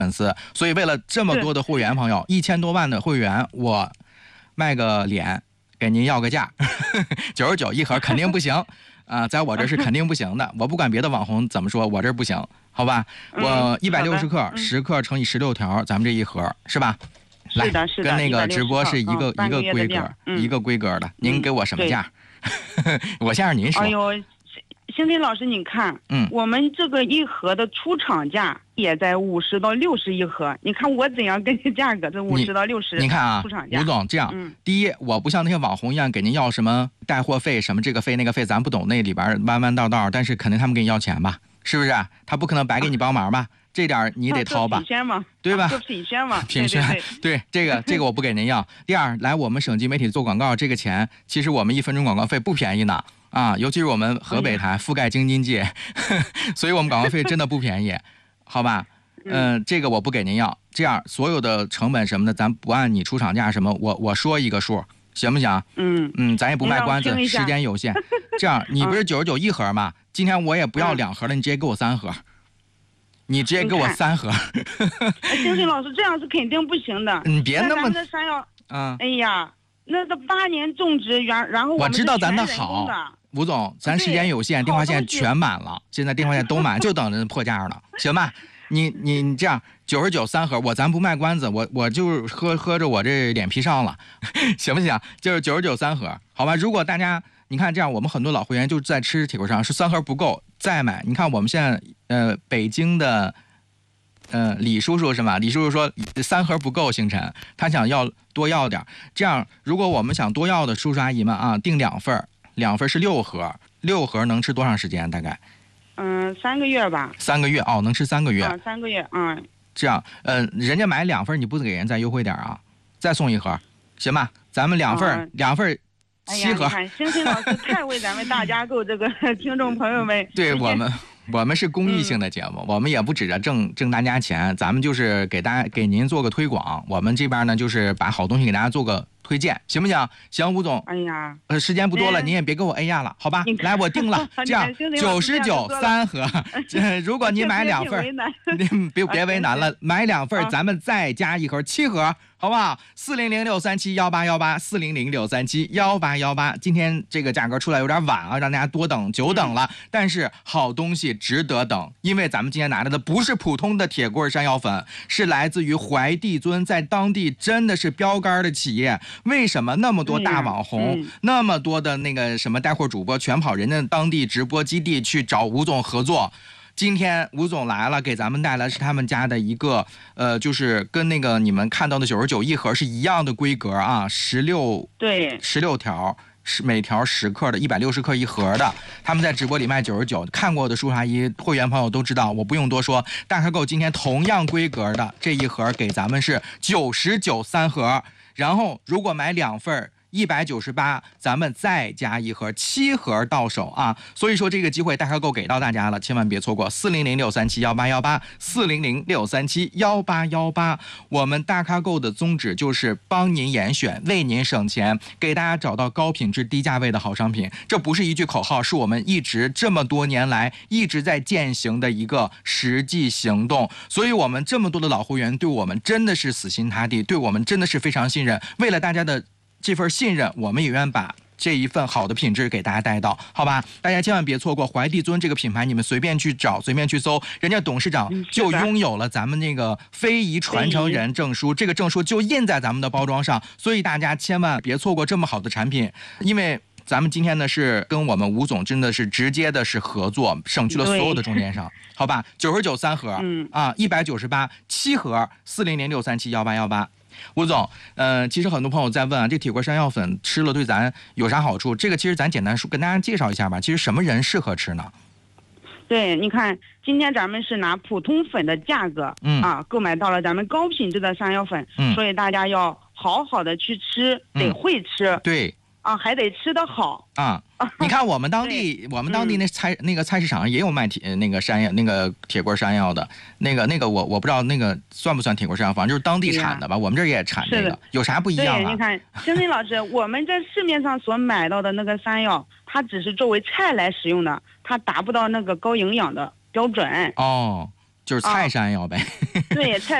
粉丝，所以为了这么多的会员朋友，1000多万的会员，我卖个脸给您要个价，99一盒肯定不行啊，在我这是肯定不行的。我不管别的网红怎么说，我这不行，好吧？我160克，10克乘以16条，咱们这一盒是吧？来，跟那个直播是一个规格，一个规格的。您给我什么价？我先让您说。 哎呦，星星老师，你看，我们这个一盒的出厂价也在50到60一盒。你看我怎样跟你价格，这50到60。 你看啊， 出厂价。 吴总这样，第一，我不像那些网红一样给您要什么带货费，什么这个费那个费，咱不懂那里边弯弯道道，但是肯定他们给你要钱吧，是不是？他不可能白给你帮忙吧？这点你得掏吧， 品宣嘛， 对吧？ 品宣嘛， 品宣，对这个我不给您要。第二，来我们省级媒体做广告，这个钱其实我们1分钟广告费不便宜呢。啊，尤其是我们河北台覆盖京津冀，所以我们广告费真的不便宜，好吧？这个我不给您要。这样所有的成本什么的，咱不按你出厂价什么，我说一个数，行不行？咱也不卖关子，时间有限。这样，你不是99一盒吗？今天我也不要2盒了，你直接给我3盒。你直接给我3盒。 星星老师，这样是肯定不行的。 你别那么这山药，哎呀，那这8年种植，然后我知道咱的好。吴总，咱时间有限，电话线全满了，现在电话线都满，就等着破价了，行吧？你这样99 3盒，咱不卖关子，我就喝着我这脸皮上了，行不行？就是99 3盒，好吧？如果大家你看这样，我们很多老会员就在吃铁锅上，是3盒不够再买。你看我们现在北京的李叔叔是吗？李叔叔说3盒不够，星辰他想要多要点。这样，如果我们想多要的叔叔阿姨们啊，订2份。2份是6盒，6盒能吃多长时间？大概 ？3个月吧。 3个月哦，能吃3个月。 3个月， 这样，人家买2份，你不给人再优惠点啊？再送1盒，行吧？咱们2份，2份7盒。 哎呀，星星老师太为咱们大家购这个听众朋友们。 对我们是公益性的节目，我们也不指着挣大家钱，咱们就是给您做个推广。我们这边呢，就是把好东西给大家做个推荐，行不行？行，吴总。 哎呀， 时间不多了，您也别给我哎呀了，好吧？来，我定了，这样99 3盒。如果您买2份，您别为难了，买2份，咱们再加1盒，7盒，好不好？400-637-1818，400-637-1818。今天这个价格出来有点晚啊，让大家多等久等了，但是好东西值得等，因为咱们今天拿来的不是普通的铁棍山药粉，是来自于怀帝尊，在当地真的是标杆的企业。为什么那么多大网红，那么多的那个什么带货主播全跑人家当地直播基地去找吴总合作？今天吴总来了，给咱们带来是他们家的一个就是跟那个你们看到的99一盒是一样的规格啊，16条。每条10克的，160克一盒的，他们在直播里卖99，看过的叔叔阿姨会员朋友都知道，我不用多说。大开购今天同样规格的这一盒给咱们是99 3盒，然后如果买2份198，咱们再加1盒，7盒到手啊！所以说这个机会大开购给到大家了，千万别错过。400-637-1818，400-637-1818。我们大开购的宗旨就是帮您严选，为您省钱，给大家找到高品质低价位的好商品。这不是一句口号，是我们一直这么多年来一直在践行的一个实际行动。所以我们这么多的老会员对我们真的是死心塌地，对我们真的是非常信任。为了大家的这份信任，我们也愿把这一份好的品质给大家带到，好吧？大家千万别错过怀帝尊这个品牌，你们随便去找，随便去搜，人家董事长就拥有了咱们那个非遗传承人证书，这个证书就印在咱们的包装上，所以大家千万别错过这么好的产品，因为咱们今天呢是跟我们吴总真的是直接的是合作，省去了所有的中间商，好吧？99 3盒，198 7盒，400-637-1818。吴总，其实很多朋友在问啊，这铁锅山药粉吃了对咱有啥好处？这个其实咱简单说跟大家介绍一下吧。其实什么人适合吃呢？ 对，你看今天咱们是拿普通粉的价格，购买到了咱们高品质的山药粉，所以大家要好好的去吃，得会吃， 对。 还得吃得好啊！你看我们当地那个菜市场也有卖那个山药，那个铁锅山药的，那个我不知道那个算不算铁锅山药，反正就是当地产的吧。我们这儿也产这个，有啥不一样啊？ 对，你看，星星老师，我们在市面上所买到的那个山药，它只是作为菜来使用的，它达不到那个高营养的标准。 就是菜山药呗。 对，菜